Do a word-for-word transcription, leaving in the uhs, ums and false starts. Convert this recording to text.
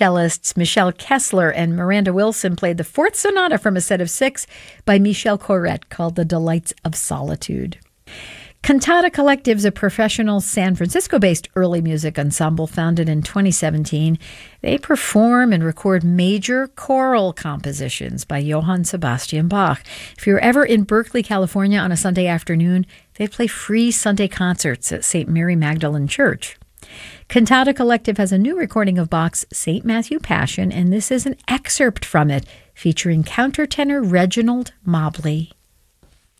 cellists Michelle Kessler and Miranda Wilson played the fourth sonata from a set of six by Michel Corrette called The Delights of Solitude. Cantata Collective is a professional San Francisco-based early music ensemble founded in twenty seventeen. They perform and record major choral compositions by Johann Sebastian Bach. If you're ever in Berkeley, California on a Sunday afternoon, they play free Sunday concerts at Saint Mary Magdalene Church. Cantata Collective has a new recording of Bach's Saint Matthew Passion, and this is an excerpt from it featuring countertenor Reginald Mobley.